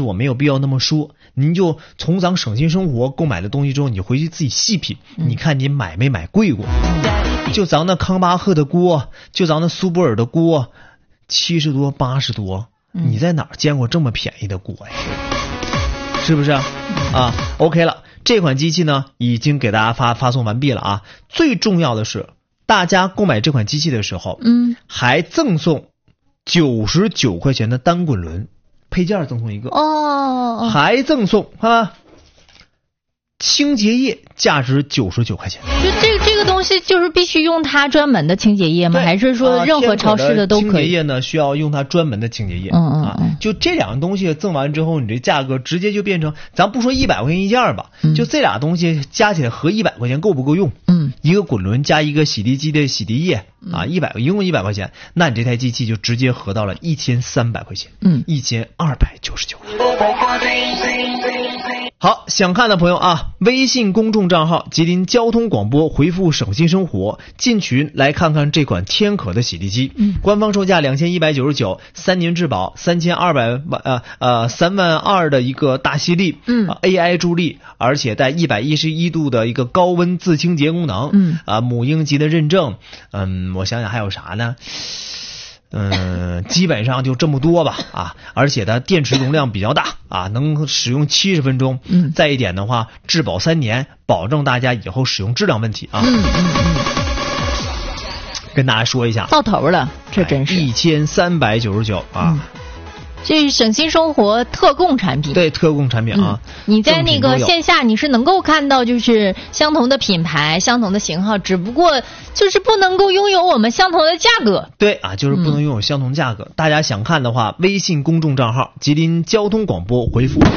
我没有必要那么说，您就从咱省心生活购买的东西之后，你回去自己细品，你看你买没买贵过？就咱那康巴赫的锅，就咱那苏泊尔的锅，70多80多，你在哪儿见过这么便宜的锅呀？是不是啊 ？OK 了，这款机器呢已经给大家发送完毕了啊。最重要的是，大家购买这款机器的时候，还赠送99块钱的单滚轮配件，赠送一个哦，还赠送啊清洁液，价值99块钱。 就这个东西就是必须用它专门的清洁液吗？还是说任何超市的都可以？ 清洁液呢需要用它专门的清洁液就这两个东西赠完之后，你这价格直接就变成，咱不说100块钱一件吧，就这俩东西加起来合100块钱够不够用？一个滚轮加一个洗涤机的洗涤液一共100块钱，那你这台机器就直接合到了1300块钱，1299。好，想看的朋友啊，微信公众账号吉林交通广播回复省心生活，进群来看看这款天可的洗涤机。官方售价2199，3年质保，3万2的一个大吸力，AI 助力，而且带111度的一个高温自清洁功能，母婴级的认证。我想想还有啥呢？基本上就这么多吧而且它电池容量比较大能使用70分钟。再一点的话，质保3年，保证大家以后使用质量问题跟大家说一下， 到头了，这真是 1399 这是省心生活特供产品。 对，特供产品你在那个线下你是能够看到就是相同的品牌相同的型号，只不过就是不能够拥有我们相同的价格。 对就是不能拥有相同价格。大家想看的话，微信公众账号吉林交通广播回复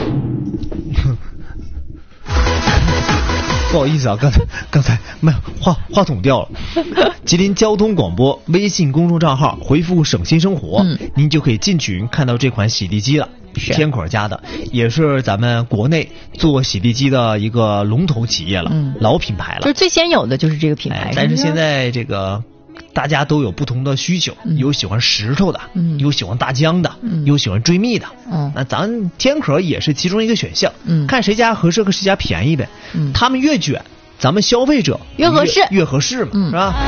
不好意思刚才没有话筒掉了。吉林交通广播微信公众账号回复省心生活，您就可以进群看到这款洗涤机了，天可家的，也是咱们国内做洗涤机的一个龙头企业了，老品牌了， 就是最先有的就是这个品牌。 但是现在这个大家都有不同的需求，有喜欢石头的，有喜欢大疆的，有喜欢追觅的，那咱天可也是其中一个选项，看谁家合适和谁家便宜呗，他们越卷，咱们消费者越合适嘛，是吧？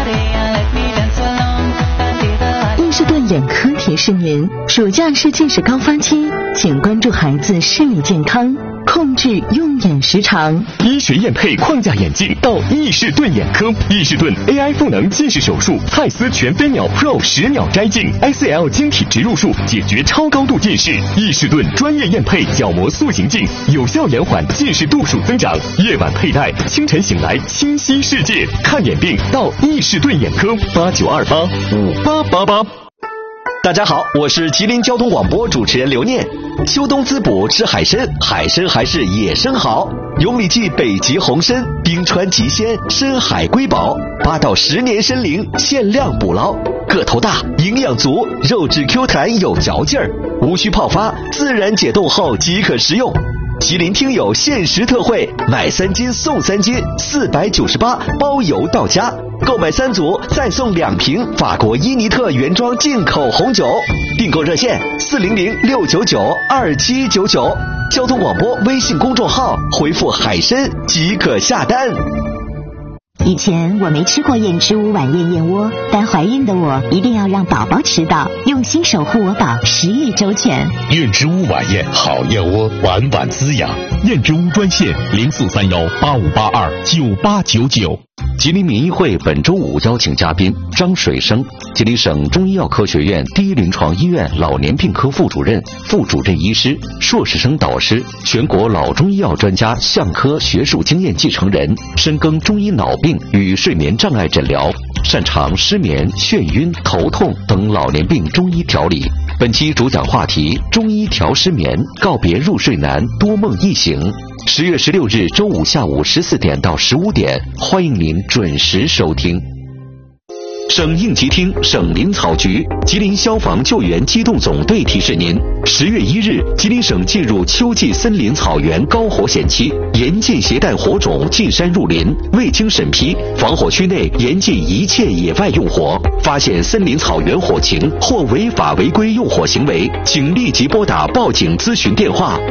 伊士顿眼科提示您，暑假是近视高发期，请关注孩子视力健康，控制用眼时长。 医学验配框架眼镜到伊士顿眼科，伊士顿 AI 赋能近视手术，蔡司全飞秒 Pro 10秒摘镜 ，ICL 晶体植入术解决超高度近视。伊士顿专业验配角膜塑形镜，有效延缓近视度数增长。夜晚佩戴，清晨醒来清晰世界。看眼病到伊士顿眼科，89285888。 大家好，我是吉林交通广播主持人刘念。秋冬滋补吃海参，海参还是野生好。永里记北极红参，冰川极鲜，深海瑰宝，8到10年参龄，限量捕捞，个头大，营养足，肉质 Q 弹有嚼劲儿，无需泡发，自然解冻后即可食用。吉林听友限时特惠，买3斤送3斤，498包邮到家。购买3组再送2瓶法国伊尼特原装进口红酒。订购热线400-699-2799，交通广播微信公众号回复海参即可下单。 以前我没吃过燕之屋晚宴燕窝，但怀孕的我一定要让宝宝吃到，用心守护我宝，10月周全。 燕之屋晚宴好燕窝，晚晚滋养。燕之屋专线043185829899。 吉林民医会本周5邀请嘉宾张水生，吉林省中医药科学院第一临床医院老年病科副主任、副主任医师、硕士生导师，全国老中医药专家相科学术经验继承人，深耕中医脑病与睡眠障碍诊疗，擅长失眠、眩晕、头痛等老年病中医调理。本期主讲话题：中医调失眠，告别入睡难，多梦易醒。10月16日周五下午14点到15点，欢迎您准时收听。省应急厅省林草局吉林消防救援机动总队提示您：10月1日，吉林省进入秋季森林草原高火险期，严禁携带火种进山入林，未经审批，防火区内严禁一切野外用火。发现森林草原火情或违法违规用火行为，请立即拨打报警咨询电话